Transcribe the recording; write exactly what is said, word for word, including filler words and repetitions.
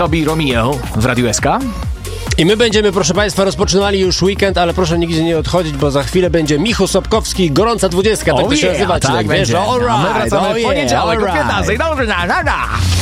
Tobi Romeo w Radiu S K. I my będziemy, proszę Państwa, rozpoczynali już weekend, ale proszę nigdzie nie odchodzić, bo za chwilę będzie Michu Sobkowski, Gorąca Dwudziestka, tak oh to się yeah, nazywa. Tak, będzie. All right, A my wracamy oh w poniedziałek yeah, o piętnastej. Dobrze, na, na, na.